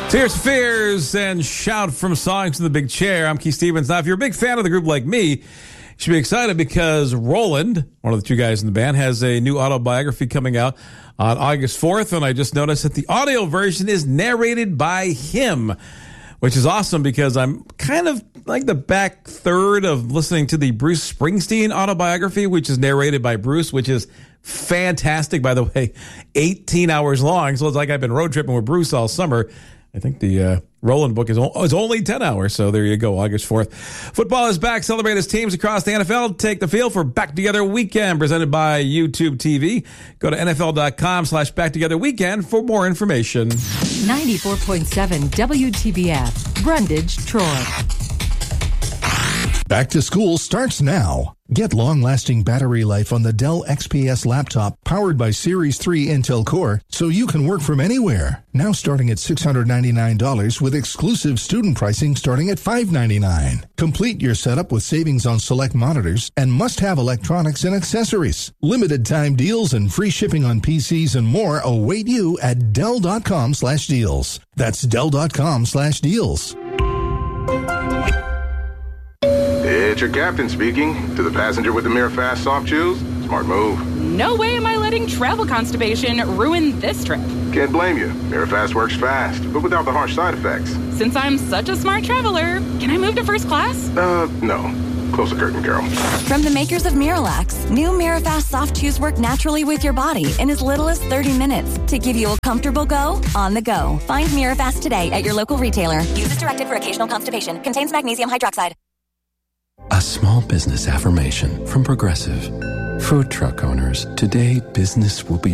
Tears for Fears and Shout from Songs in the Big Chair. I'm Keith Stevens. Now, if you're a big fan of the group like me, you should be excited because Roland, one of the two guys in the band, has a new autobiography coming out on August 4th. And I just noticed that the audio version is narrated by him, which is awesome because I'm kind of like the back third of listening to the Bruce Springsteen autobiography, which is narrated by Bruce, which is fantastic, by the way, 18 hours long. So it's like I've been road tripping with Bruce all summer. I think the Roland book is only 10 hours, so there you go, August 4th. Football is back. Celebrate as teams across the NFL take the field for Back Together Weekend, presented by YouTube TV. Go to NFL.com/BackTogetherWeekend for more information. 94.7 WTBF, Brundage, Troy. Back to school starts now. Get long-lasting battery life on the Dell XPS laptop powered by Series 3 Intel Core so you can work from anywhere. Now starting at $699 with exclusive student pricing starting at $599. Complete your setup with savings on select monitors and must-have electronics and accessories. Limited time deals and free shipping on PCs and more await you at Dell.com/deals. That's Dell.com/deals. It's your captain speaking. To the passenger with the Mirafast soft chews, smart move. No way am I letting travel constipation ruin this trip. Can't blame you. Mirafast works fast, but without the harsh side effects. Since I'm such a smart traveler, can I move to first class? No. Close the curtain, Carol. From the makers of Miralax, new Mirafast soft chews work naturally with your body in as little as 30 minutes to give you a comfortable go on the go. Find Mirafast today at your local retailer. Use as directed for occasional constipation. Contains magnesium hydroxide. A small business affirmation from Progressive. Food truck owners, today business will be